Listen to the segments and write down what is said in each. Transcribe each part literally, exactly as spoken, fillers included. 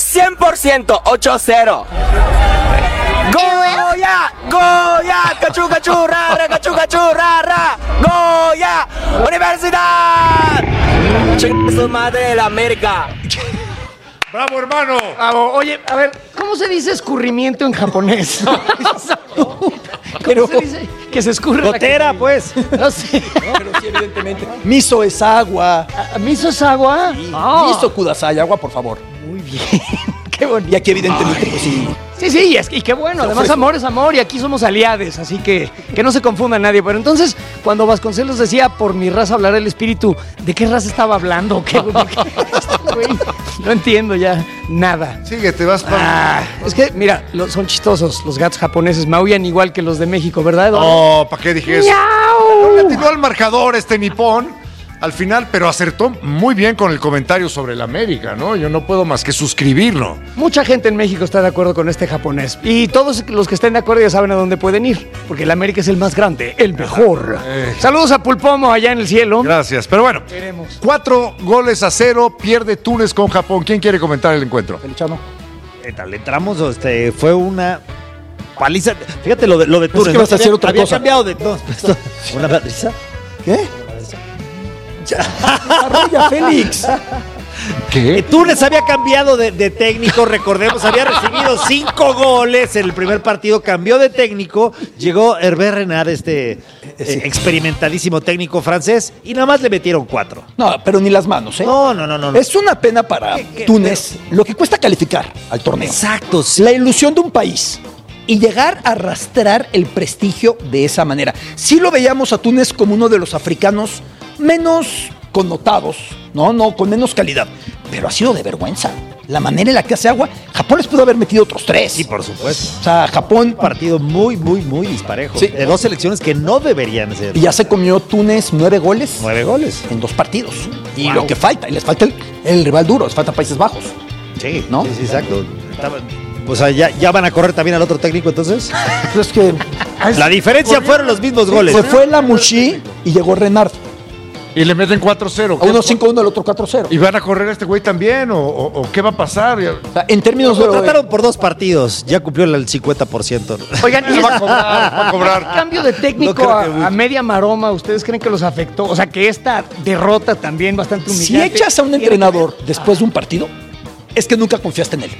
cien por ciento, ocho cero. Goya, Goya, cachú, cachú, rara, cachú, cachú, rara, Goya, Universidad. Chinga su madre de la América. ¡Bravo, hermano! Bravo. Oye, a ver, ¿cómo se dice escurrimiento en japonés? ¿Cómo Pero, se dice que se escurre? gotera, pues. No sé. No, pero sí, evidentemente. Miso es agua. ¿Miso es agua? Sí. Oh. Miso kudasai, agua, por favor. Muy bien. Qué bonito. Y aquí, evidentemente, pues sí. Sí, sí, y, es, y qué bueno. Además, ofrezco. amor es amor y aquí somos aliados, así que que no se confunda nadie. Pero entonces, cuando Vasconcelos decía, por mi raza hablará el espíritu, ¿de qué raza estaba hablando? ¿Qué, güey? Güey, no entiendo ya nada. Sigue, te vas para... Ah, es que, mira, lo- son chistosos los gatos japoneses. Maullan igual que los de México, ¿verdad, Eduardo? Oh, ¿para qué dije eso? ¡Miau! No le atinó al marcador este nipón al final, pero acertó muy bien con el comentario sobre el América, ¿no? Yo no puedo más que suscribirlo. Mucha gente en México está de acuerdo con este japonés. Y todos los que estén de acuerdo ya saben a dónde pueden ir. Porque el América es el más grande, el mejor. Eh. Saludos a Pulpomo allá en el cielo. Gracias, pero bueno. Veremos. Cuatro goles a cero, pierde Túnez con Japón. ¿Quién quiere comentar el encuentro? Felichano. ¿Qué tal? Le entramos, este, fue una paliza. Fíjate lo de, lo de Pensé Túnez. que ibas a Había- decir otra había cosa. cambiado de... No, esto- ¿Una paliza? ¿Qué? Desarrolla, Félix. Eh, ¿Qué? Túnez había cambiado de, de técnico, recordemos, había recibido cinco goles en el primer partido, cambió de técnico, llegó Hervé Renard, este eh, experimentadísimo técnico francés, y nada más le metieron cuatro. No, pero ni las manos, ¿eh? No, no, no, no. no. Es una pena para ¿Qué, qué? Túnez lo que cuesta calificar al torneo. Exacto, sí. La ilusión de un país y llegar a arrastrar el prestigio de esa manera. Sí lo veíamos a Túnez como uno de los africanos menos connotados, no, no, con menos calidad, pero ha sido de vergüenza. La manera en la que hace agua, Japón les pudo haber metido otros tres. Sí, por supuesto. O sea, Japón, Un partido muy, muy, muy disparejo. Sí. De dos selecciones que no deberían ser. y ya se comió Túnez nueve goles Nueve goles. en dos partidos. Y lo que falta, y les falta el, el rival duro, les falta Países Bajos. Sí, ¿no? Sí, sí, exacto. Estaba- O sea, ya, ya van a correr también al otro técnico, entonces. Entonces que La diferencia fueron los mismos goles. se fue la Mushi y llegó Renard. Y le meten cuatro cero. A uno cinco uno, al otro cuatro cero. ¿Y van a correr a este güey también? ¿O, o- o qué va a pasar? O sea, en términos Lo de... contrataron por dos partidos. Ya cumplió el cincuenta por ciento. Oigan, y Va a cobrar, va a cobrar. cambio de No técnico creo a, que mucho. a media maroma, ¿ustedes creen que los afectó? O sea, que esta derrota también bastante Si humillante. echas a un tiene entrenador después de un partido, es que nunca confiaste en él.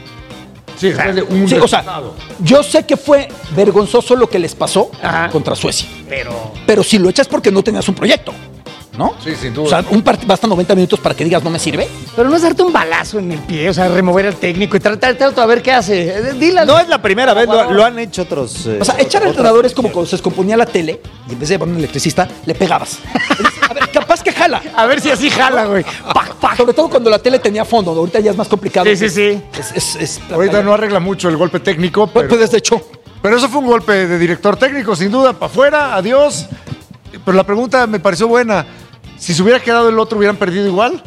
Sí, después de un Sí, o sea, yo sé que fue vergonzoso lo que les pasó Ajá. contra Suecia, Pero pero si lo echas porque no tenías un proyecto, ¿no? Sí, sin duda. O sea, un partido basta noventa minutos para que digas no me sirve. Pero no es darte un balazo en el pie, o sea, remover al técnico y tratar de a ver qué hace. Eh, Dile. No es la primera vez, lo, lo han hecho otros. eh, O sea, echar al otras- entrenador es como cuando se descomponía la tele y en vez de poner un electricista, le pegabas. A ver, capaz que jala. A ver si así jala, güey. Pac, pac. Sobre todo cuando la tele tenía fondo, ahorita ya es más complicado. Sí, sí, sí. Es, es, es- Ahorita no arregla mucho el golpe técnico, Pues, pero, pues, de hecho, pero eso fue un golpe de director técnico, sin duda, para afuera, adiós. Pero la pregunta me pareció buena. Si se hubiera quedado el otro, ¿hubieran perdido igual?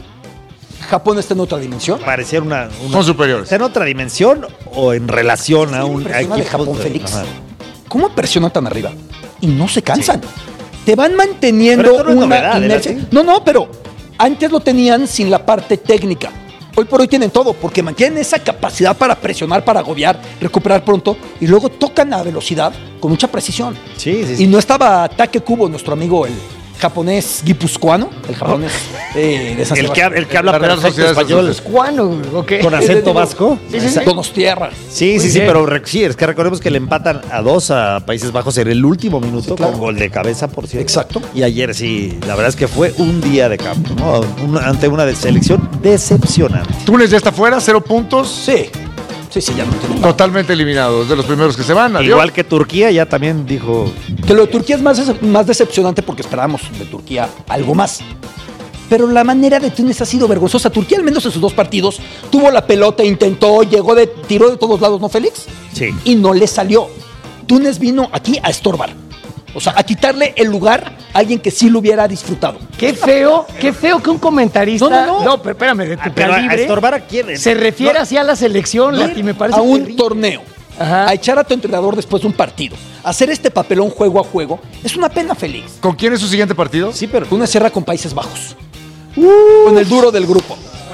Japón está en otra dimensión. Pareciera una, una- Son superiores. ¿Está en otra dimensión o en relación a un Persona de equipo Japón, Félix. Ajá. ¿Cómo presionan tan arriba? Y no se cansan. Te van manteniendo Pero esto no es una novedad, ¿eh? inercia. ¿Sí? No, no, pero antes lo tenían sin la parte técnica. Hoy por hoy tienen todo, porque mantienen esa capacidad para presionar, para agobiar, recuperar pronto, y luego tocan a velocidad con mucha precisión. Sí, sí, sí. Y no estaba Take Kubo, nuestro amigo, el japonés guipuzcoano, el japonés eh, de San El que, Sebastián. el que habla La Real perfecto Sociedad español. ¿Cuándo? ¿O qué? Con acento vasco. Sí, sí, sí. Donostierra. Sí, Muy sí, sí, bien. pero re- sí, es que recordemos que le empatan a dos a Países Bajos en el último minuto claro. con gol de cabeza, por cierto. Exacto. Y ayer sí, la verdad es que fue un día de campo, ¿no? Un- ante una de- selección decepcionante. Túnez ya está fuera, cero puntos. Sí, sí, sí, ya no tienen. Totalmente eliminados, de los primeros que se van. Adiós. Igual que Turquía ya también dijo, Que lo de Turquía es más, más decepcionante porque esperábamos de Turquía algo más. Pero la manera de Túnez ha sido vergonzosa. Turquía, al menos en sus dos partidos, tuvo la pelota, intentó, llegó de, tiró de todos lados, ¿no, Félix? sí. Y no le salió. Túnez vino aquí a estorbar. O sea, a quitarle el lugar a alguien que sí lo hubiera disfrutado. Qué feo, qué feo que un comentarista. No, no, no. pero espérame, de tu Ah, pero a- a calibre. estorbar a quién. Se refiere No. así a la selección, Lati, me parece. a un terrible. torneo. Ajá. A echar a tu entrenador después de un partido. Hacer este papelón juego a juego. Es una pena, Félix. ¿Con quién es su siguiente partido? Sí, pero Túnez cierra con Países Bajos. con el duro del grupo.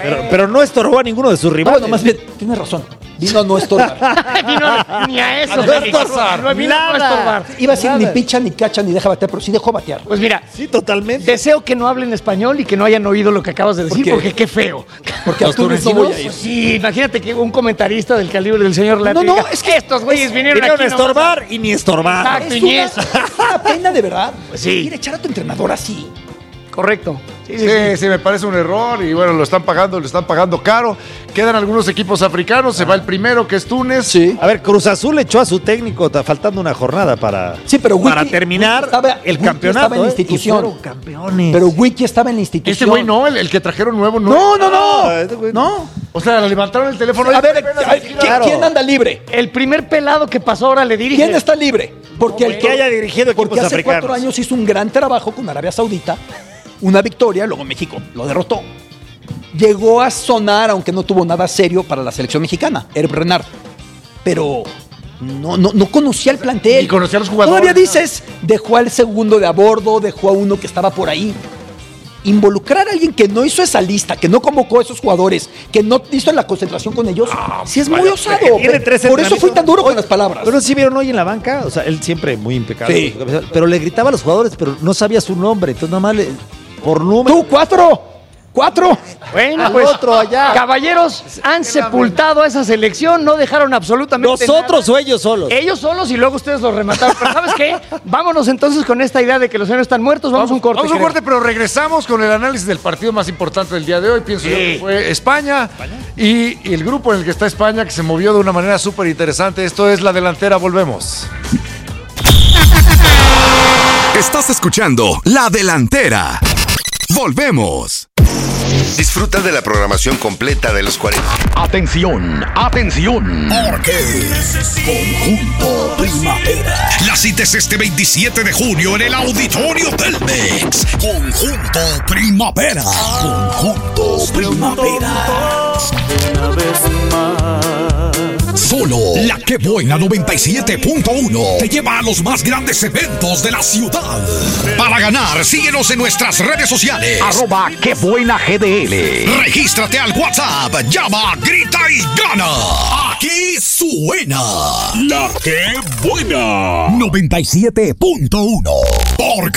Pero, pero no estorbó a ninguno de sus No, rivales. bueno, más bien, tienes razón. Vino a no estorbar. Vino ni a eso. No Félix. estorbar, No vino a no nada. estorbar. Iba a decir Nada. ni picha, ni cacha, ni deja batear, pero sí dejó batear. Pues mira, Sí, totalmente. deseo que no hablen español y que no hayan oído lo que acabas de decir, qué? porque qué feo. Porque a Los Túnez no tunecinos, voy a ir. pues sí, imagínate que un comentarista del calibre del señor Lati No, no, diga, es que estos güeyes vinieron, Vinieron a aquí nomás estorbar y ni estorbar. Exacto. Es ni una, eso. es una pena de verdad. Sí. Ir a echar a tu entrenador así. Correcto. Sí, sí, Sí, sí. sí, me parece un error y bueno, lo están pagando, lo están pagando caro. Quedan algunos equipos africanos, se va el primero que es Túnez. Sí. A ver, Cruz Azul echó a su técnico ta- faltando una jornada para, Sí, pero Wiki- para terminar Wiki estaba- el Wiki campeonato. estaba en la ¿eh? institución. Y fueron campeones. Pero Wiki estaba en la institución. Este güey no, el, el que trajeron nuevo no. No, no, No, no. este güey No. O sea, le levantaron el teléfono. A Oye, ver, apenas ¿quién, aquí, claro. quién anda libre? El primer pelado que pasó ahora le dirige. ¿Quién está libre? Porque El que haya dirigido equipos Porque hace africanos. cuatro años hizo un gran trabajo con Arabia Saudita, una victoria, luego México lo derrotó. Llegó a sonar, aunque no tuvo nada serio para la selección mexicana, Herb Renard. Pero no, no, no conocía el plantel. Ni conocía a los jugadores. Todavía dices, dejó al segundo de a bordo, dejó a uno que estaba por ahí. Involucrar a alguien que no hizo esa lista, que no convocó a esos jugadores, que no hizo la concentración con ellos, sí es muy vaya, osado. tiene tres Por eso fui entrenamientos. tan duro con las palabras. Pero sí vieron hoy en la banca, o sea, él siempre muy impecable. Sí. con su cabeza, Pero le gritaba a los jugadores, pero no sabía su nombre. Entonces nada más le, por número. Tú, cuatro. Cuatro. Bueno, Al pues, otro allá. caballeros, han sepultado a esa selección, no dejaron absolutamente Nosotros nada. o ellos solos. Ellos solos y luego ustedes los remataron. Pero ¿sabes qué? Vámonos entonces con esta idea de que los héroes están muertos. Vamos, a un corte. Vamos a un creo. corte, pero regresamos con el análisis del partido más importante del día de hoy. Pienso yo que fue España, Y, y el grupo en el que está España, que se movió de una manera súper interesante. Esto es La Delantera, volvemos. Estás escuchando La Delantera. Volvemos. Disfruta de la programación completa de los cuarenta. Atención, atención. Conjunto Primavera. La cita es este veintisiete de junio en el Auditorio Telmex. Conjunto Primavera. Conjunto Primavera. Solo La Que Buena noventa y siete punto uno te lleva a los más grandes eventos de la ciudad. Para ganar, síguenos en nuestras redes sociales. Arroba Que Buena G D L. Regístrate al WhatsApp, llama, grita y gana. Aquí suena La Que Buena noventa y siete punto uno. Porque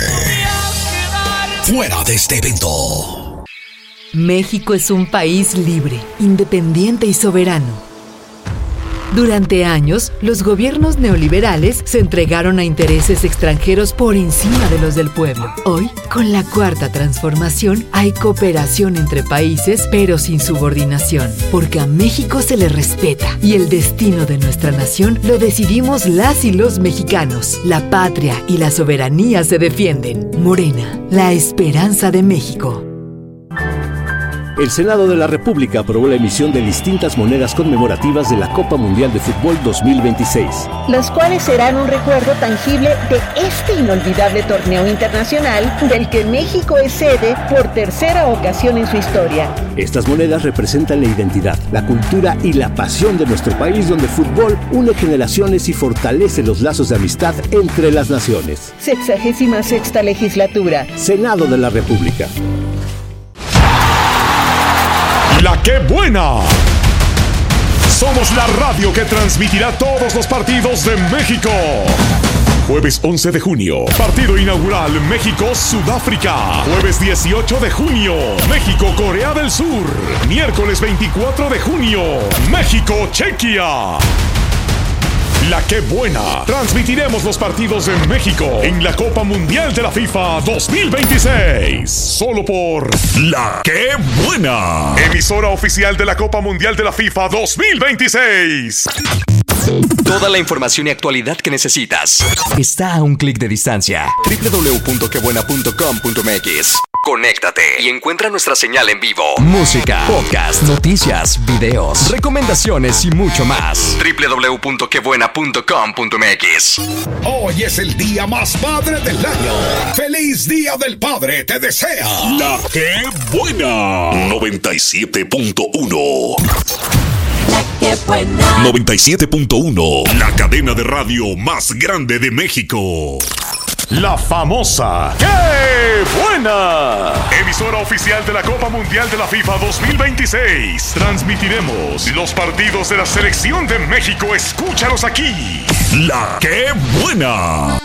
fuera de este evento. México es un país libre, independiente y soberano. Durante años, los gobiernos neoliberales se entregaron a intereses extranjeros por encima de los del pueblo. Hoy, con la Cuarta Transformación, hay cooperación entre países, pero sin subordinación, porque a México se le respeta y el destino de nuestra nación lo decidimos las y los mexicanos. La patria y la soberanía se defienden. Morena, la esperanza de México. El Senado de la República aprobó la emisión de distintas monedas conmemorativas de la Copa Mundial de Fútbol dos mil veintiséis. Las cuales serán un recuerdo tangible de este inolvidable torneo internacional del que México es sede por tercera ocasión en su historia. Estas monedas representan la identidad, la cultura y la pasión de nuestro país, donde el fútbol une generaciones y fortalece los lazos de amistad entre las naciones. Sexagésima sexta legislatura. Senado de la República. La Que Buena. Somos la radio que transmitirá todos los partidos de México. Jueves once de junio, partido inaugural México-Sudáfrica. Jueves dieciocho de junio, México-Corea del Sur. Miércoles veinticuatro de junio, México-Chequia. La Que Buena. Transmitiremos los partidos de México en la Copa Mundial de la FIFA dos mil veintiséis. Solo por La Que Buena. Emisora oficial de la Copa Mundial de la FIFA dos mil veintiséis. Toda la información y actualidad que necesitas está a un clic de distancia. doble u doble u doble u punto que buena punto com punto m x. Conéctate y encuentra nuestra señal en vivo. Música, podcast, noticias, videos, recomendaciones y mucho más. doble u doble u doble u punto que buena punto com punto m x. Hoy es el día más padre del año. ¡Feliz Día del Padre! Te desea La Que Buena noventa y siete punto uno. La Que Buena noventa y siete punto uno. La cadena de radio más grande de México. La famosa ¡Qué buena! Emisora oficial de la Copa Mundial de la FIFA dos mil veintiséis. Transmitiremos los partidos de la Selección de México. Escúchalos aquí. La ¡Qué buena!